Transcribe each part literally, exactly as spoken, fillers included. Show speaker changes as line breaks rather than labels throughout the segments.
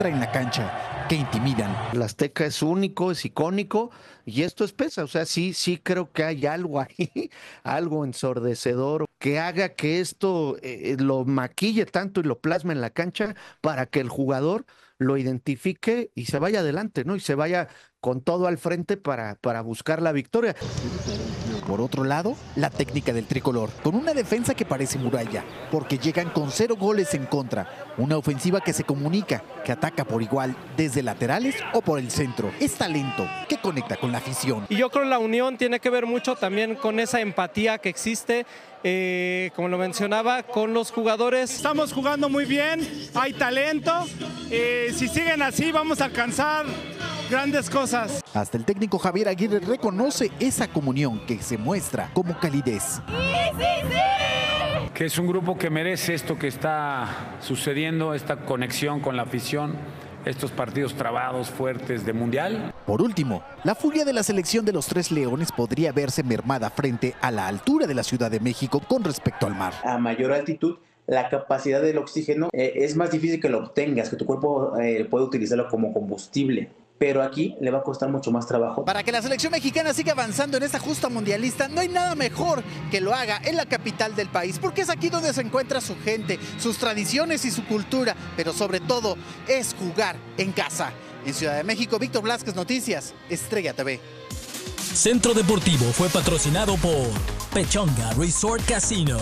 en la cancha que intimidan.
El Azteca es único, es icónico y esto es pesa. O sea, sí, sí creo que hay algo ahí, algo ensordecedor que haga que esto eh, lo maquille tanto y lo plasme en la cancha para que el jugador lo identifique y se vaya adelante, ¿no? Y se vaya con todo al frente para, para buscar la victoria.
Por otro lado, la técnica del tricolor, con una defensa que parece muralla, porque llegan con cero goles en contra, una ofensiva que se comunica, que ataca por igual desde laterales o por el centro. Es talento que conecta con la afición.
Y yo creo que la unión tiene que ver mucho también con esa empatía que existe, eh, como lo mencionaba, con los jugadores.
Estamos jugando muy bien, hay talento, eh, si siguen así vamos a alcanzar grandes cosas.
Hasta el técnico Javier Aguirre reconoce esa comunión que se muestra como calidez.
¡Sí, sí, sí!
Que es un grupo que merece esto que está sucediendo, esta conexión con la afición, estos partidos trabados, fuertes de mundial.
Por último, la furia de la selección de los Tres Leones podría verse mermada frente a la altura de la Ciudad de México con respecto al mar.
A mayor altitud, la capacidad del oxígeno eh, es más difícil que lo obtengas, que tu cuerpo eh, puede utilizarlo como combustible. Pero aquí le va a costar mucho más trabajo.
Para que la selección mexicana siga avanzando en esta justa mundialista, no hay nada mejor que lo haga en la capital del país, porque es aquí donde se encuentra su gente, sus tradiciones y su cultura, pero sobre todo es jugar en casa. En Ciudad de México, Víctor Blasquez, Noticias, Estrella T V.
Centro Deportivo fue patrocinado por Pechonga Resort Casino.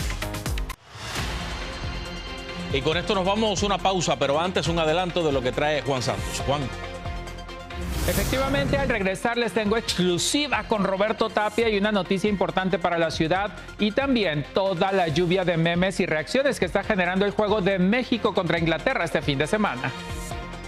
Y con esto nos vamos a una pausa, pero antes un adelanto de lo que trae Juan Santos. Juan.
Efectivamente, al regresar les tengo exclusiva con Roberto Tapia y una noticia importante para la ciudad y también toda la lluvia de memes y reacciones que está generando el juego de México contra Inglaterra este fin de semana.